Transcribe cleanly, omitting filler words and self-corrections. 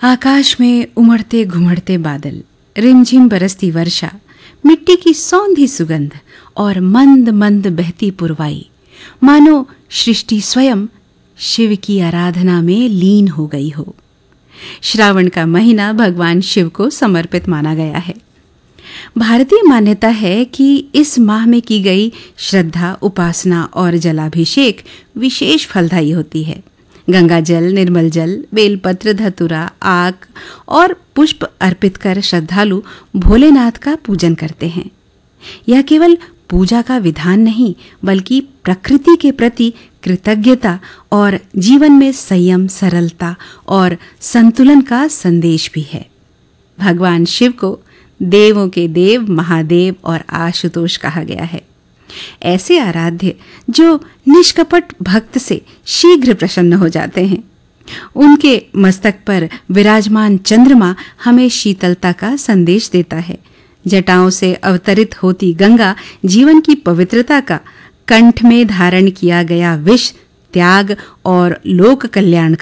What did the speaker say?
आकाश में उमड़ते घुमड़ते बादल, रिमझिम बरसती वर्षा, मिट्टी की सौंधी सुगंध और मंद मंद बहती पुरवाई, मानो सृष्टि स्वयं शिव की आराधना में लीन हो गई हो। श्रावण का महीना भगवान शिव को समर्पित माना गया है। भारतीय मान्यता है कि इस माह में की गई श्रद्धा, उपासना और जलाभिषेक विशेष फलदायी होती है। गंगा जल, निर्मल जल, बेलपत्र, धतूरा, आक और पुष्प अर्पित कर श्रद्धालु भोलेनाथ का पूजन करते हैं। यह केवल पूजा का विधान नहीं, बल्कि प्रकृति के प्रति कृतज्ञता और जीवन में संयम, सरलता और संतुलन का संदेश भी है। भगवान शिव को देवों के देव, महादेव और आशुतोष कहा गया है। ऐसे आराध्य जो निष्कपट भक्त से शीघ्र प्रसन्न हो जाते हैं। उनके मस्तक पर विराजमान चंद्रमा हमें शीतलता का संदेश देता है। जटाओं से अवतरित होती गंगा जीवन की पवित्रता का, कंठ में धारण किया गया विष त्याग और लोक कल्याण